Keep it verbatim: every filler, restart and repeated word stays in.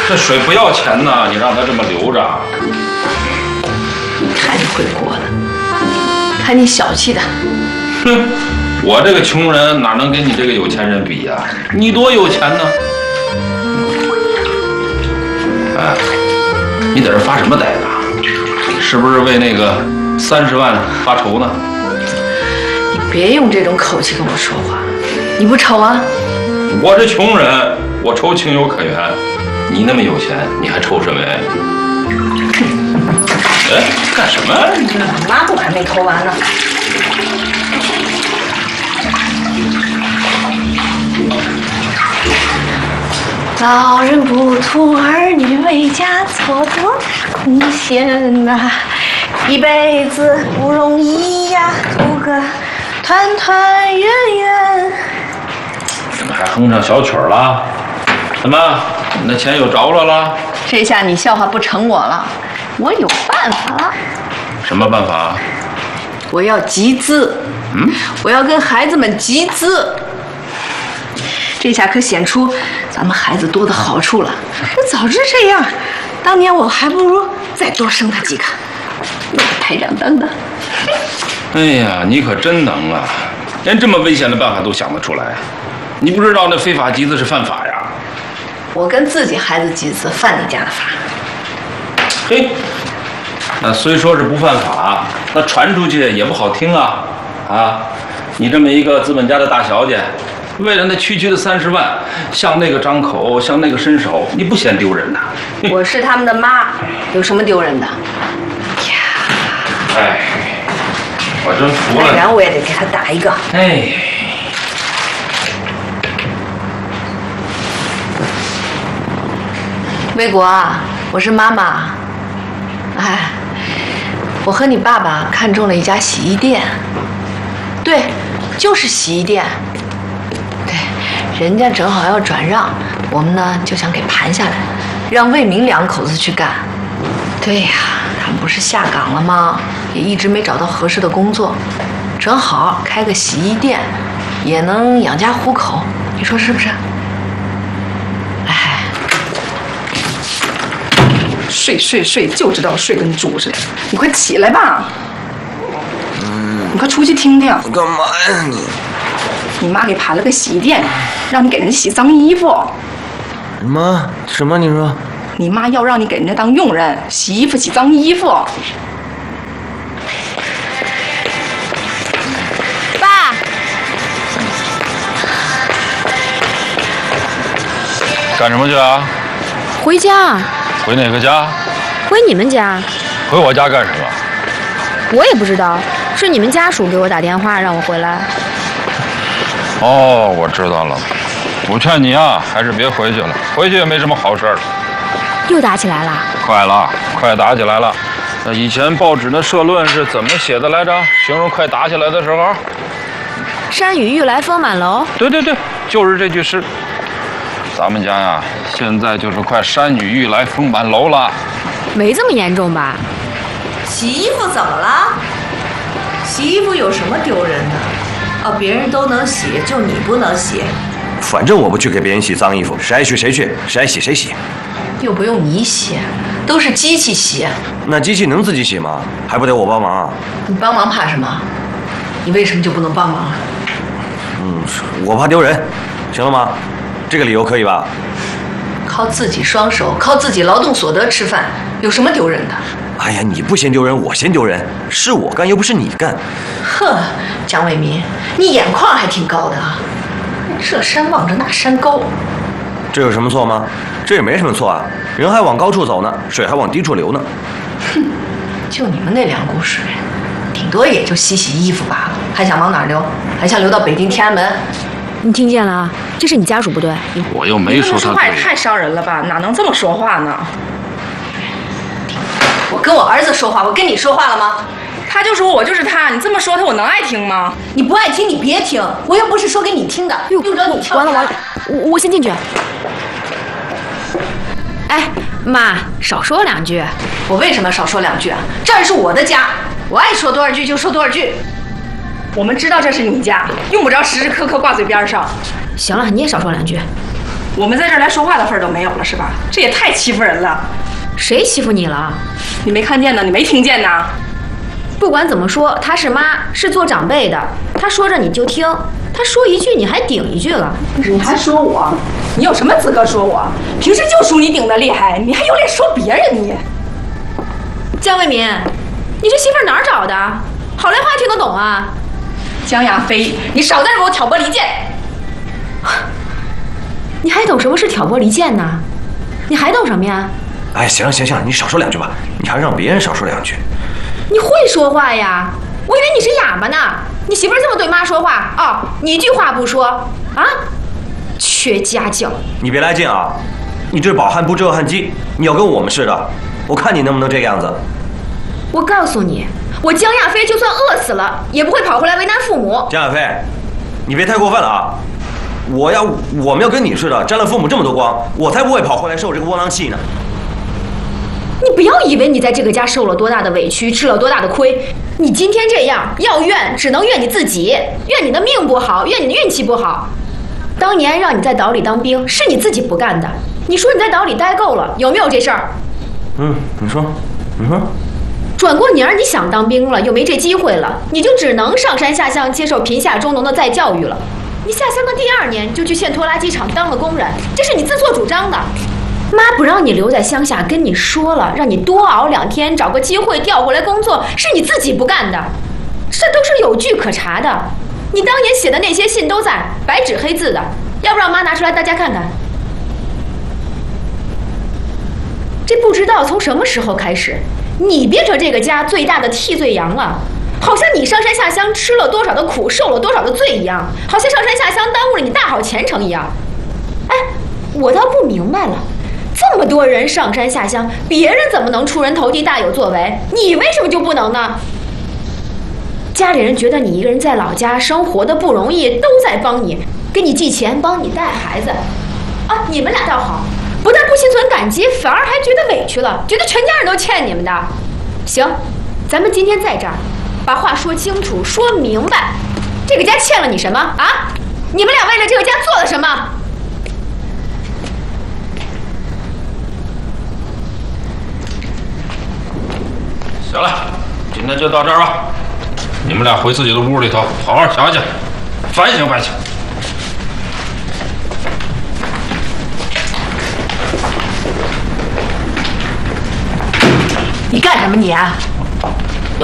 这水不要钱呢，你让他这么留着。 太会过了，看你小气的。 哼，我这个穷人哪能跟你这个有钱人比呀？你多有钱呢？哎，你在这发什么呆呢？是不是为那个三十万发愁呢？ 你别用这种口气跟我说话，你不愁啊？ 我是穷人，我愁情有可原。你那么有钱，你还愁什么呀？哎，干什么？ 抹布还没投完呢。老人不图儿女为家做多大贡献呐、啊，一辈子不容易呀，图个团团圆圆。 怎么还哼上小曲儿了？怎么，你那钱又着落了？ 这下你笑话不成我了，我有办法了。 什么办法？ 我要集资，嗯，我要跟孩子们集资。这下可显出咱们孩子多的好处了。早知这样，当年我还不如再多生他几个。我台长当的。 哎呀，你可真能啊，连这么危险的办法都想得出来。你不知道那非法集资是犯法呀？ 我跟自己孩子集资犯你家的法。 嘿，那虽说是不犯法，那传出去也不好听啊！啊，你这么一个资本家的大小姐，为了那区区的三十万，向那个张口，向那个伸手，你不嫌丢人呐？ 我是他们的妈，有什么丢人的？呀， 哎，我真服了。 然后我也得给他打一个。 哎。 魏国啊，我是妈妈。哎，我和你爸爸看中了一家洗衣店。对，就是洗衣店。对，人家正好要转让，我们呢就想给盘下来，让魏明两口子去干。对呀，他们不是下岗了吗？也一直没找到合适的工作，正好开个洗衣店，也能养家糊口。你说是不是？ 睡睡睡，就知道睡跟猪似的。你快起来吧，嗯，你快出去听听。 干嘛呀你？ 你妈给盘了个洗衣店，让你给人洗脏衣服。 什么什么？你说？ 你妈要让你给人家当佣人，洗衣服、洗脏衣服。 爸， 干什么去啊？ 回家。 回哪个家？ 回你们家。 回我家干什么？ 我也不知道，是你们家属给我打电话让我回来。 哦，我知道了。我劝你啊，还是别回去了，回去也没什么好事儿。 又打起来了？ 快了，快打起来了。那以前报纸的社论是怎么写的来着？形容快打起来的时候？ 山雨欲来风满楼。 对对对，就是这句诗。咱们家呀，现在就是快山雨欲来风满楼了。 没这么严重吧？ 洗衣服怎么了？洗衣服有什么丢人的？哦，别人都能洗，就你不能洗。 反正我不去给别人洗脏衣服，谁爱去谁去，谁爱洗谁洗。 又不用你洗，都是机器洗。 那机器能自己洗吗？还不得我帮忙啊？ 你帮忙怕什么？你为什么就不能帮忙啊？ 嗯，我怕丢人，行了吗？这个理由可以吧？ 靠自己双手，靠自己劳动所得吃饭，有什么丢人的？ 哎呀，你不嫌丢人，我嫌丢人。是我干，又不是你干。 呵，蒋伟民，你眼眶还挺高的啊！这山望着那山高， 这有什么错吗？这也没什么错啊，人还往高处走呢，水还往低处流呢。 哼，就你们那两股水，顶多也就洗洗衣服罢了，还想往哪儿流？还想流到北京天安门？ 你听见了？这是你家属不对。 我又没说他。 说话也太伤人了吧？哪能这么说话呢？ 我跟我儿子说话，我跟你说话了吗？ 他就说我就是他，你这么说他，我能爱听吗？ 你不爱听，你别听，我又不是说给你听的，用着你跳。 完了完了，我我先进去。哎，妈，少说两句。 我为什么少说两句啊？这儿是我的家，我爱说多少句就说多少句。 我们知道这是你家，用不着时时刻刻挂嘴边上。 行了，你也少说两句。 我们在这儿连说话的份儿都没有了，是吧？这也太欺负人了。 谁欺负你了？ 你没看见呢？你没听见呢？ 不管怎么说，她是妈，是做长辈的，她说着你就听，她说一句你还顶一句了。 你还说我？你有什么资格说我？平时就属你顶得厉害，你还有脸说别人你？ 江为民，你这媳妇儿哪儿找的？好赖话听得懂啊？ 江亚飞，你少在这给我挑拨离间！ 你还懂什么是挑拨离间呢？你还懂什么呀？ 哎，行了行行了，你少说两句吧，你还让别人少说两句。 你会说话呀？我以为你是哑巴呢。你媳妇儿这么对妈说话哦，你一句话不说啊？缺家教！ 你别来劲啊！你这是饱汉不知饿汉饥，你要跟我们似的，我看你能不能这个样子。 我告诉你，我江亚飞就算饿死了，也不会跑回来为难父母。 江亚飞，你别太过分了啊！我要我们要跟你似的，沾了父母这么多光，我才不会跑回来受这个窝囊气呢。 你不要以为你在这个家受了多大的委屈，吃了多大的亏，你今天这样要怨，只能怨你自己，怨你的命不好，怨你的运气不好。当年让你在岛里当兵，是你自己不干的。你说你在岛里待够了，有没有这事儿？ 嗯，你说，你说。 转过年儿你想当兵了，又没这机会了，你就只能上山下乡接受贫下中农的再教育了。你下乡的第二年就去现拖拉机厂当了工人，这是你自作主张的。妈不让你留在乡下，跟你说了，让你多熬两天，找个机会调回来工作，是你自己不干的，这都是有据可查的。你当年写的那些信都在，白纸黑字的，要不让妈拿出来大家看看。这不知道从什么时候开始，你变成这个家最大的替罪羊了，好像你上山下乡吃了多少的苦，受了多少的罪一样，好像上山下乡耽误了你大好前程一样。哎，我倒不明白了，这么多人上山下乡，别人怎么能出人头地大有作为，你为什么就不能呢？家里人觉得你一个人在老家生活的不容易，都在帮你，给你寄钱，帮你带孩子啊，你们俩倒好，不但不心存感激，反而还觉得委屈了，觉得全家人都欠你们的。行，咱们今天在这儿把话说清楚，说明白，这个家欠了你什么啊？你们俩为了这个家做了什么？ 行了，今天就到这儿吧。你们俩回自己的屋里头，好好想想，反省反省。 你干什么你啊？